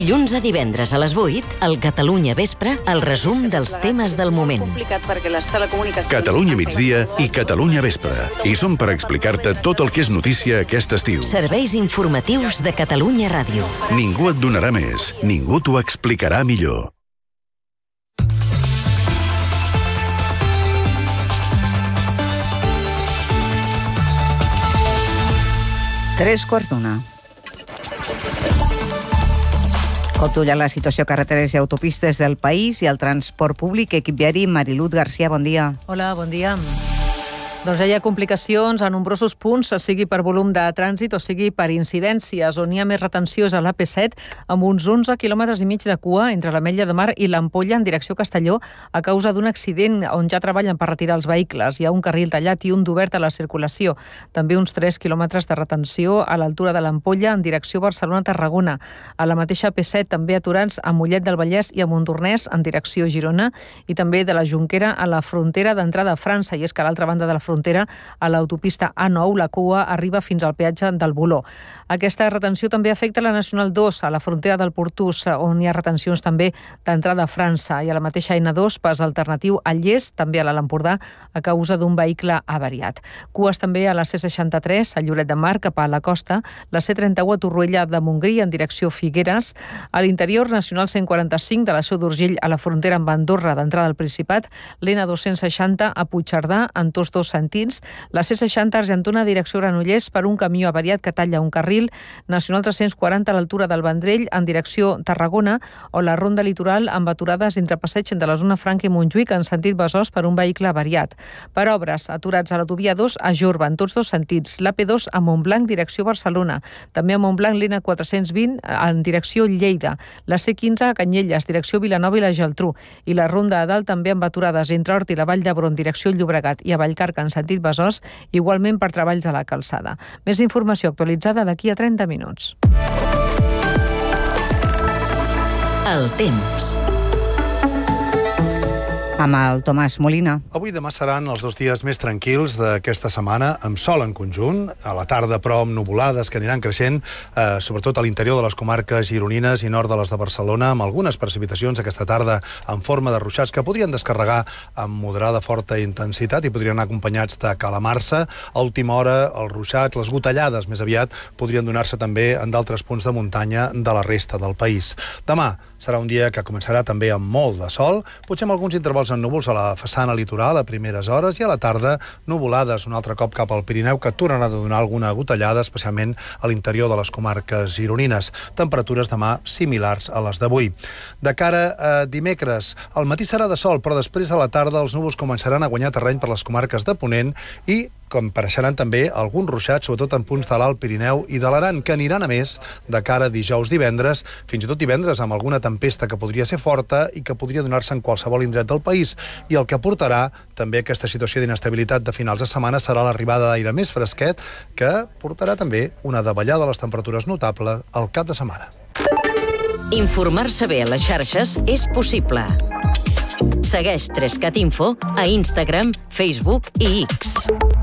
Dilluns a divendres a les 8, al Catalunya Vespre, el resum dels temes del moment. Catalunya migdia i Catalunya Vespre. I som per explicar-te tot el que és notícia aquest estiu. Serveis informatius de Catalunya Ràdio. Ningú et donarà més, ningú t'ho explicarà millor. Tres quarts d'una. Com tulla la situació a carreteres i autopistes del país i el transport públic, equip viari, Mariluz García, bon dia. Hola, bon dia. Doncs ja hi ha complicacions a nombrosos punts, sigui per volum de trànsit o sigui per incidències. On hi ha més retenció és a l'AP7, amb uns 11 quilòmetres i mig de cua entre l'Ametlla de Mar i l'Ampolla en direcció Castelló a causa d'un accident on ja treballen per retirar els vehicles. Hi ha un carril tallat i un d'obert a la circulació. També uns 3 quilòmetres de retenció a l'altura de l'Ampolla en direcció Barcelona-Tarragona. A la mateixa AP7 també aturats a Mollet del Vallès i a Montornès en direcció Girona i també de la Jonquera a la frontera d'entrada a França. I és que a l'altra banda de la frontera, a l'autopista A9, la cua arriba fins al peatge del Voló. Aquesta retenció també afecta la Nacional 2, a la frontera del Portús, on hi ha retencions també d'entrada a França, i a la mateixa N2, pas alternatiu a Lles, també a l'Alt Empordà, a causa d'un vehicle avariat. Cues també a la C63, a Lloret de Mar, cap a la costa, la C31 a Torroella de Montgrí, en direcció Figueres, a l'interior, Nacional 145, de la Seu d'Urgell a la frontera amb Andorra, d'entrada al Principat, l'N260 a Puigcerdà, en tots dos sentits, la C60 Argentona, direcció Granollers, per un camió avariat que talla un carril, Nacional 340 a l'altura del Vendrell, en direcció Tarragona, o la Ronda Litoral amb aturades entre passeig de la zona Franca i Montjuïc en sentit Besòs per un vehicle avariat. Per obres, aturats a l'autovia 2 a Jorba, en tots dos sentits, l'AP2 a Montblanc, direcció Barcelona, també a Montblanc l'N420 en direcció Lleida, la C15 a Canyelles, direcció Vilanova i la Geltrú, i la Ronda de Dalt també amb aturades entre Hort i la Vall d'Hebron, direcció Llobregat, i a Vallcarca en sentit Besòs, igualment per treballs a la calçada. Més informació actualitzada d'aquí a 30 minuts. El temps. Amb el Tomàs Molina. Avui i demà seran els 2 dies més tranquils d'aquesta setmana, amb sol en conjunt, a la tarda però amb nuvolades que aniran creixent, sobretot a l'interior de les comarques gironines i nord de les de Barcelona, amb algunes precipitacions aquesta tarda en forma de ruixats que podrien descarregar amb moderada forta intensitat i podrien anar acompanyats de calamarsa. A última hora, els ruixats, les gotellades més aviat, podrien donar-se també en d'altres punts de muntanya de la resta del país. Demà serà un dia que començarà també amb molt de sol, potser amb alguns intervals en núvols a la façana litoral a primeres hores i a la tarda nuvolades un altre cop cap al Pirineu que tornaran a donar alguna gotellada, especialment a l'interior de les comarques gironines. Temperatures demà similars a les d'avui. De cara a dimecres, al matí serà de sol, però després a la tarda els núvols començaran a guanyar terreny per les comarques de Ponent i apareixeran també alguns ruixats, sobretot en punts de l'Alt Pirineu i de l'Aran, que aniran a més de cara a dijous, divendres, fins i tot divendres amb alguna tempesta que podria ser forta i que podria donar-se en qualsevol indret del país. I el que portarà també aquesta situació d'inestabilitat de finals de setmana serà l'arribada d'aire més fresquet, que portarà també una davallada de les temperatures notable al cap de setmana. Informar-se bé a les xarxes és possible. Segueix 3CAT Info a Instagram, Facebook i X.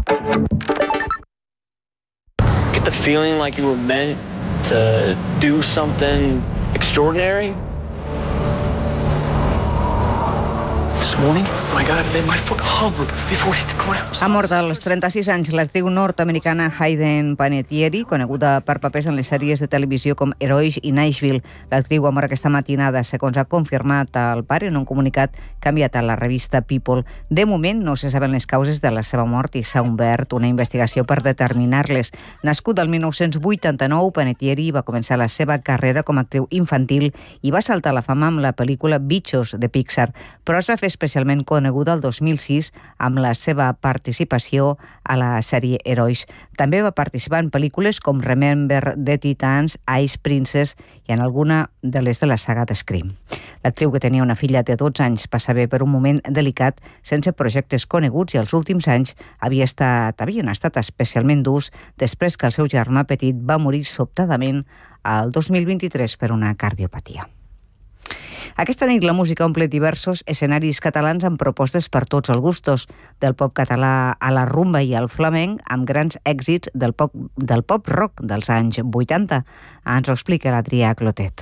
Get the feeling like you were meant to do something extraordinary. This morning, my God, I let my foot hover before it hit the ground. Ha mort als 36 anys l'actriu nord-americana Hayden Panettiere, coneguda per papers en les sèries de televisió com Herois i Nashville. L'actriu ha mort aquesta matinada, segons ha confirmat el pare en un comunicat que ha enviat a la revista People. De moment no se saben les causes de la seva mort i s'ha obert una investigació per determinar-les. Nascut el 1989, Panettiere va començar la seva carrera com a actriu infantil i va saltar a la fama amb la pel·lícula Bichos de Pixar, però es va fer especialment coneguda el 2006 amb la seva participació a la sèrie Herois. També va participar en pel·lícules com Remember the Titans, Ice Princess i en alguna de les de la saga de Scream. L'actriu, que tenia una filla de 12 anys, passava per un moment delicat sense projectes coneguts i els últims anys havien estat especialment durs després que el seu germà petit va morir sobtadament el 2023 per una cardiopatia. Aquesta nit la música omple diversos escenaris catalans amb propostes per tots els gustos, del pop català a la rumba i al flamenc, amb grans èxits del pop rock dels anys 80. Ens ho explica l'Adrià Clotet.